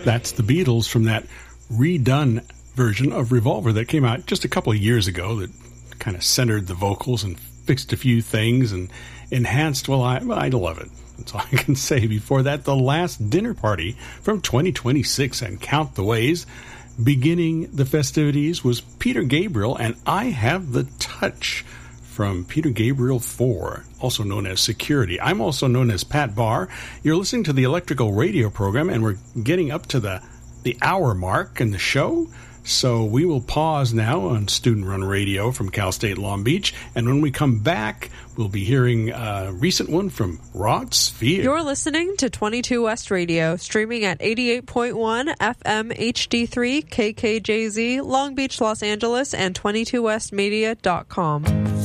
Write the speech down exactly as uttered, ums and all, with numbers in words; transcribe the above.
That's the Beatles from that redone version of Revolver that came out just a couple of years ago that kind of centered the vocals and fixed a few things and enhanced. Well, I, I love it. That's all I can say. Before that, The Last Dinner Party from twenty twenty-six and Count the Ways. Beginning the festivities was Peter Gabriel and I Have the Touch from Peter Gabriel four, also known as Security. I'm also known as Pat Barr. You're listening to the Electrical Radio program, and we're getting up to the, the hour mark in the show. So we will pause now on student-run radio from Cal State Long Beach, and when we come back, we'll be hearing a recent one from Rod Sphere. You're listening to twenty-two West Radio, streaming at eighty-eight point one F M H D three, K K J Z, Long Beach, Los Angeles, and twenty-two west media dot com.